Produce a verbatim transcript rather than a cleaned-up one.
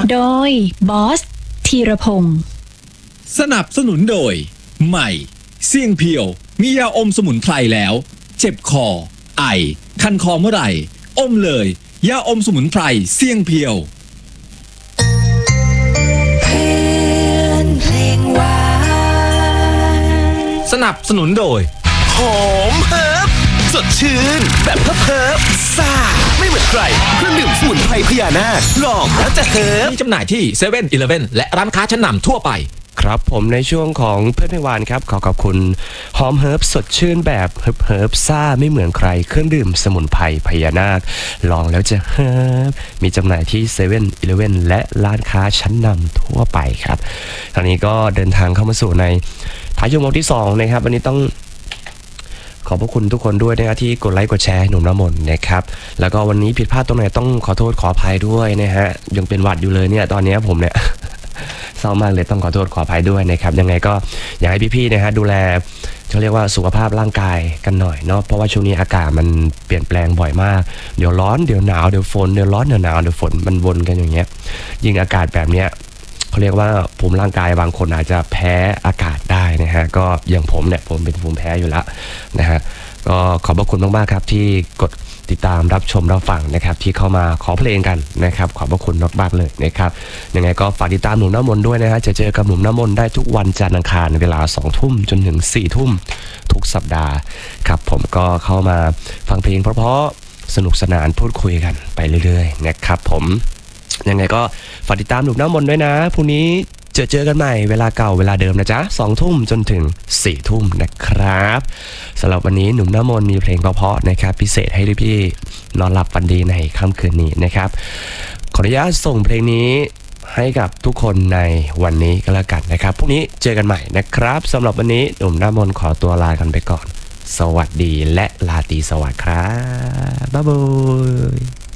โดยบอสธีรพงศ์สนับสนุนโดยใหม่เสี่ยงเพียวมียาอมสมุนไพรแล้วเจ็บคอไอคันคอเมื่อไหร่อมเลยยาอมสมุนไพรเสี่ยงเพียวสนับสนุนโดยหอมเฮิร์บสดชื่นแบบเฮิร์บเฮิร์บซ่าไม่เหมือนใครเครื่องดื่มสมุนไพรพญานาคลองแล้วจะเฮิร์บมีจำหน่ายที่เซเว่นอีเลฟเว่นและร้านค้าชั้นนำทั่วไปครับผมในช่วงของเพื่อนเพลงวานครับขอขอบคุณหอมเฮิร์บสดชื่นแบบเฮิร์บเฮิร์บซ่าไม่เหมือนใครเครื่องดื่มสมุนไพรพญานาคลองแล้วจะเฮิร์บมีจำหน่ายที่เซเว่นอีเลฟเว่นและร้านค้าชั้นนำทั่วไปครับตอนนี้ก็เดินทางเข้ามาสู่ในท้ายชั่วโมงที่สองนะครับวันนี้ต้องขอบพระคุณทุกคนด้วยนะครับที่กดไลค์กดแชร์หนุ่มน้ำมนต์นะครับแล้วก็วันนี้ผิดพลาดตรงไหนต้องขอโทษขออภัยด้วยนะฮะยังเป็นหวัดอยู่เลยเนี่ยตอนนี้ผมเนี่ยเศร้ามากเลยต้องขอโทษขออภัยด้วยนะครับยังไงก็อยากให้พี่ๆนะฮะดูแลเขาเรียกว่าสุขภาพร่างกายกันหน่อยเนาะเพราะว่าช่วงนี้อากาศมันเปลี่ยนแปลงบ่อยมากเดี๋ยวร้อนเดี๋ยวหนาวเดี๋ยวฝนเดี๋ยวร้อนเดี๋ยวหนาวเดี๋ยวฝนมันวนกันอย่างเงี้ยยิ่งอากาศแบบเนี้ยเขาเรียกว่าภูมิร่างกายบางคนอาจจะแพ้อากาศได้นะฮะก็อย่างผมเนี่ยผมเป็นภูมิแพ้อยู่แล้วนะฮะก็ขอบพระคุณมากๆครับที่กดติดตามรับชมรับฟังนะครับที่เข้ามาขอเพลงกันนะครับขอบพระคุณมากๆเลยนะครับยังไงก็ฝากติดตามหนุ่มน้ำมนต์ด้วยนะฮะจะเจอกับหนุ่มน้ำมนต์ได้ทุกวันจันทร์อังคารเวลาสองทุ่มจนถึงสี่ทุ่มทุกสัปดาห์ครับผมก็เข้ามาฟังเพลงเพราะๆสนุกสนานพูดคุยกันไปเรื่อยๆนะครับผมยังไงก็ฝากติดตามหนุ่มน้ำมนต์ด้วยนะพรุ่งนี้เจอเจอกันใหม่เวลาเก่าเวลาเดิมนะจ๊ะสองทุ่มจนถึงสี่ทุ่มนะครับสำหรับวันนี้หนุ่มน้ำมนต์มีเพลงเพราะๆนะครับพิเศษให้พี่นอนหลับฝันดีในค่ำคืนนี้นะครับขออนุญาตส่งเพลงนี้ให้กับทุกคนในวันนี้ก็แล้วกันนะครับพรุ่งนี้เจอกันใหม่นะครับสำหรับวันนี้หนุ่มน้ำมนต์ขอตัวลากันไปก่อนสวัสดีและลาตรีสวัสดิ์ครับบ๊ายบาย